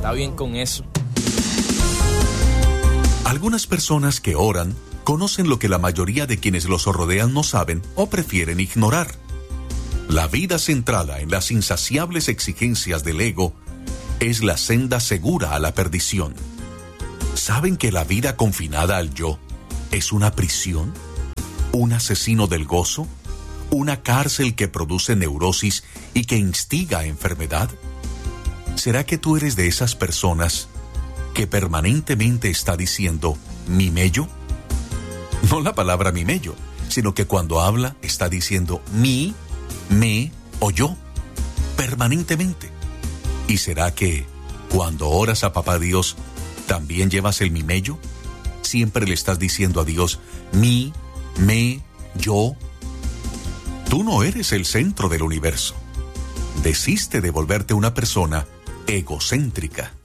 está bien con eso. Algunas personas que oran conocen lo que la mayoría de quienes los rodean no saben o prefieren ignorar. La vida centrada en las insaciables exigencias del ego es la senda segura a la perdición. ¿Saben que la vida confinada al yo es una prisión? ¿Un asesino del gozo? ¿Una cárcel que produce neurosis y que instiga a enfermedad? ¿Será que tú eres de esas personas que permanentemente está diciendo mi mello? No la palabra mi mello, sino que cuando habla está diciendo mi, me o yo, permanentemente. ¿Y será que cuando oras a Papá Dios también llevas el mi mello? Siempre le estás diciendo a Dios mi, me, yo. Tú no eres el centro del universo. Desiste de volverte una persona egocéntrica.